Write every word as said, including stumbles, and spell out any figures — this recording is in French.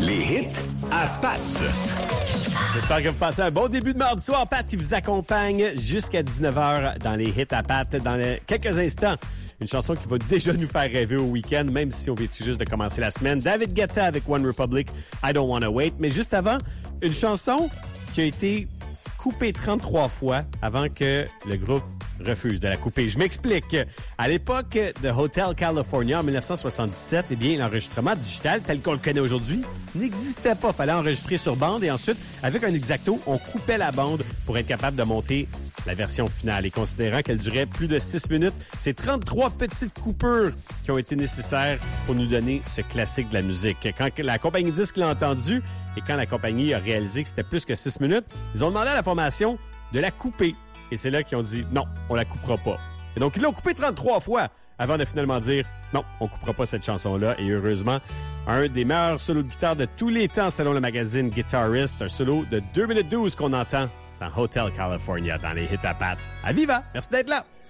Les hits à Pat. J'espère que vous passez un bon début de mardi soir. Pat qui vous accompagne jusqu'à dix-neuf heures dans les hits à Pat. Dans les... quelques instants, une chanson qui va déjà nous faire rêver au week-end, même si on vient tout juste de commencer la semaine. David Guetta avec One Republic, I Don't Wanna Wait. Mais juste avant, une chanson qui a été coupée trente-trois fois avant que le groupe refuse de la couper. Je m'explique. À l'époque de Hotel California en dix-neuf cent soixante-dix-sept, eh bien, l'enregistrement digital tel qu'on le connaît aujourd'hui n'existait pas. Fallait enregistrer sur bande et ensuite, avec un X-Acto, on coupait la bande pour être capable de monter la version finale. Et considérant qu'elle durait plus de six minutes, c'est trente-trois petites coupures qui ont été nécessaires pour nous donner ce classique de la musique. Quand la compagnie disque l'a entendu et quand la compagnie a réalisé que c'était plus que six minutes, ils ont demandé à la formation de la couper. Et c'est là qu'ils ont dit non, on la coupera pas. Et donc, ils l'ont coupé trente-trois fois avant de finalement dire non, on coupera pas cette chanson-là. Et heureusement, un des meilleurs solos de guitare de tous les temps selon le magazine Guitarist, un solo de deux minutes douze qu'on entend dans Hotel California dans les hits à Pat. À Viva! Merci d'être là!